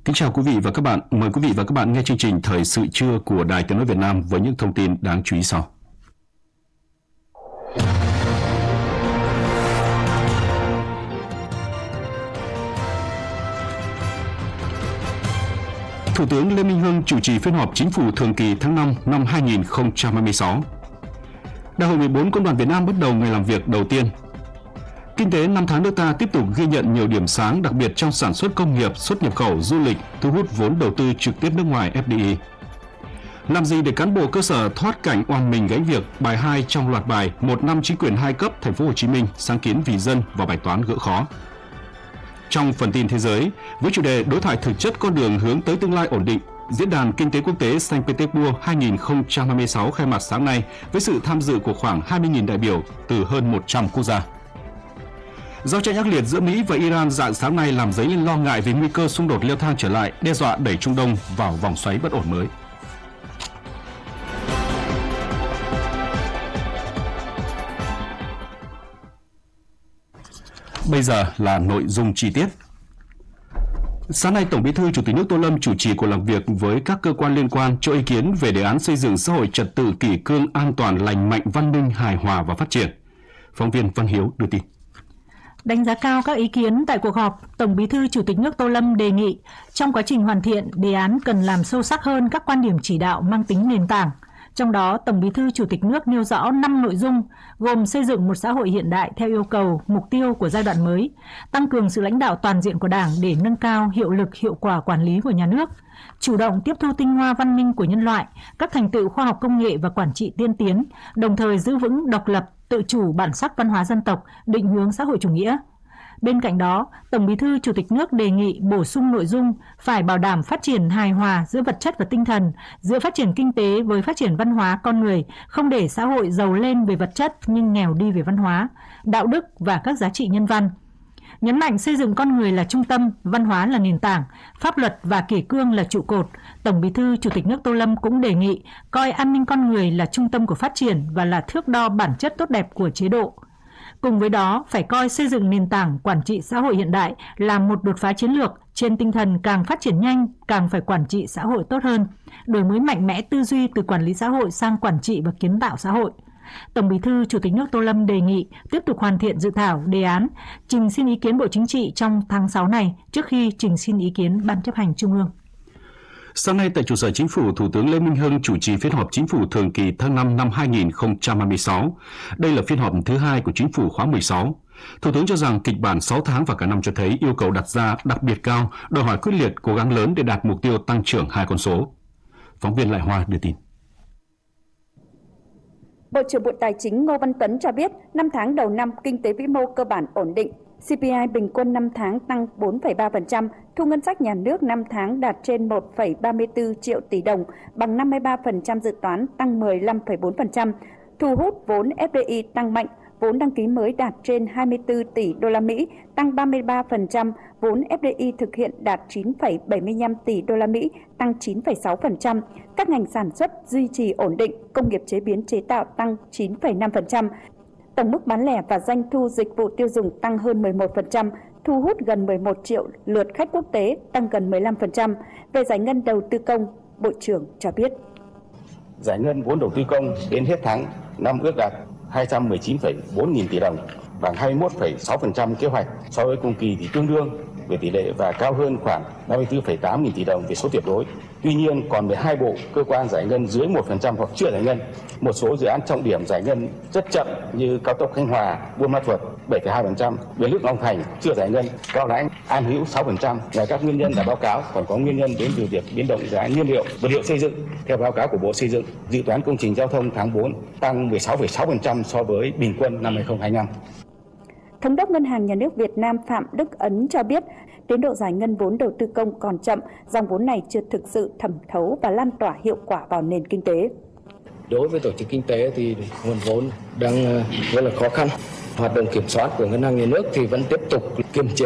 Kính chào quý vị và các bạn. Mời quý vị và các bạn nghe chương trình Thời sự trưa của Đài Tiếng nói Việt Nam với những thông tin đáng chú ý sau. Thủ tướng Lê Minh Hưng chủ trì phiên họp Chính phủ thường kỳ tháng 5 năm 2026. Đại hội 14 Công đoàn Việt Nam bắt đầu ngày làm việc đầu tiên. Kinh tế 5 tháng nước ta tiếp tục ghi nhận nhiều điểm sáng, đặc biệt trong sản xuất công nghiệp, xuất nhập khẩu, du lịch, thu hút vốn đầu tư trực tiếp nước ngoài FDI. Làm gì để cán bộ cơ sở thoát cảnh oan mình gánh việc? Bài 2 trong loạt bài Một năm chính quyền 2 cấp Thành phố Hồ Chí Minh, sáng kiến vì dân và bài toán gỡ khó. Trong phần tin thế giới, với chủ đề đối thoại thực chất con đường hướng tới tương lai ổn định, Diễn đàn Kinh tế Quốc tế Saint Petersburg 2026 khai mạc sáng nay với sự tham dự của khoảng 20.000 đại biểu từ hơn 100 quốc gia. Giao tranh ác liệt giữa Mỹ và Iran rạng sáng nay làm dấy lên lo ngại về nguy cơ xung đột leo thang trở lại, đe dọa đẩy Trung Đông vào vòng xoáy bất ổn mới. Bây giờ là nội dung chi tiết. Sáng nay, Tổng Bí thư Chủ tịch nước Tô Lâm chủ trì cuộc làm việc với các cơ quan liên quan cho ý kiến về đề án xây dựng xã hội trật tự kỷ cương an toàn, lành mạnh, văn minh, hài hòa và phát triển. Phóng viên Văn Hiếu đưa tin. Đánh giá cao các ý kiến tại cuộc họp, Tổng Bí thư Chủ tịch nước Tô Lâm đề nghị trong quá trình hoàn thiện, đề án cần làm sâu sắc hơn các quan điểm chỉ đạo mang tính nền tảng. Trong đó, Tổng Bí thư Chủ tịch nước nêu rõ 5 nội dung, gồm xây dựng một xã hội hiện đại theo yêu cầu, mục tiêu của giai đoạn mới, tăng cường sự lãnh đạo toàn diện của Đảng để nâng cao hiệu lực, hiệu quả quản lý của nhà nước, chủ động tiếp thu tinh hoa văn minh của nhân loại, các thành tựu khoa học công nghệ và quản trị tiên tiến, đồng thời giữ vững độc lập, tự chủ bản sắc văn hóa dân tộc, định hướng xã hội chủ nghĩa. Bên cạnh đó, Tổng Bí thư Chủ tịch nước đề nghị bổ sung nội dung phải bảo đảm phát triển hài hòa giữa vật chất và tinh thần, giữa phát triển kinh tế với phát triển văn hóa con người, không để xã hội giàu lên về vật chất nhưng nghèo đi về văn hóa, đạo đức và các giá trị nhân văn. Nhấn mạnh xây dựng con người là trung tâm, văn hóa là nền tảng, pháp luật và kỷ cương là trụ cột, Tổng Bí thư Chủ tịch nước Tô Lâm cũng đề nghị coi an ninh con người là trung tâm của phát triển và là thước đo bản chất tốt đẹp của chế độ. Cùng với đó, phải coi xây dựng nền tảng quản trị xã hội hiện đại là một đột phá chiến lược trên tinh thần càng phát triển nhanh, càng phải quản trị xã hội tốt hơn, đổi mới mạnh mẽ tư duy từ quản lý xã hội sang quản trị và kiến tạo xã hội. Tổng Bí thư Chủ tịch nước Tô Lâm đề nghị tiếp tục hoàn thiện dự thảo đề án, trình xin ý kiến Bộ Chính trị trong tháng 6 này trước khi trình xin ý kiến Ban chấp hành Trung ương. Sáng nay tại trụ sở Chính phủ, Thủ tướng Lê Minh Hưng chủ trì phiên họp Chính phủ thường kỳ tháng 5 năm 2026. Đây là phiên họp thứ 2 của Chính phủ khóa 16. Thủ tướng cho rằng kịch bản 6 tháng và cả năm cho thấy yêu cầu đặt ra đặc biệt cao, đòi hỏi quyết liệt, cố gắng lớn để đạt mục tiêu tăng trưởng 2 con số. Phóng viên Lại Hoa đưa tin. Bộ trưởng Bộ Tài chính Ngô Văn Tuấn cho biết, 5 tháng đầu năm kinh tế vĩ mô cơ bản ổn định. CPI bình quân 5 tháng tăng 4,3%, thu ngân sách nhà nước 5 tháng đạt trên 1,34 triệu tỷ đồng, bằng 53% dự toán, tăng 15,4%. Thu hút vốn FDI tăng mạnh, vốn đăng ký mới đạt trên 24 tỷ đô la Mỹ, tăng 33%, vốn FDI thực hiện đạt 9,75 tỷ đô la Mỹ, tăng 9,6%. Các ngành sản xuất duy trì ổn định, công nghiệp chế biến chế tạo tăng 9,5%. Tổng mức bán lẻ và doanh thu dịch vụ tiêu dùng tăng hơn 11%, thu hút gần 11 triệu lượt khách quốc tế, tăng gần 15%. Về giải ngân đầu tư công, Bộ trưởng cho biết. Giải ngân vốn đầu tư công đến hết tháng năm ước đạt 219,4 nghìn tỷ đồng, bằng 21,6% kế hoạch, so với cùng kỳ thì tương đương về tỷ lệ và cao hơn khoảng 54,8 nghìn tỷ đồng về số tuyệt đối. Tuy nhiên, còn 12 bộ cơ quan giải ngân dưới 1% hoặc chưa giải ngân. Một số dự án trọng điểm giải ngân rất chậm như cao tốc Khánh Hòa, Buôn Ma Thuột 7,2%, Bến Lức Long Thành chưa giải ngân, Cao Lãnh, An Hữu 6%. Ngoài các nguyên nhân đã báo cáo, còn có nguyên nhân đến từ việc biến động giá nhiên liệu, vật liệu xây dựng. Theo báo cáo của Bộ Xây dựng, dự toán công trình giao thông tháng 4 tăng 16,6% so với bình quân năm 2025. Thống đốc Ngân hàng Nhà nước Việt Nam Phạm Đức Ấn cho biết, tiến độ giải ngân vốn đầu tư công còn chậm, dòng vốn này chưa thực sự thẩm thấu và lan tỏa hiệu quả vào nền kinh tế. Đối với tổ chức kinh tế thì nguồn vốn đang rất là khó khăn. Hoạt động kiểm soát của Ngân hàng Nhà nước thì vẫn tiếp tục kiềm chế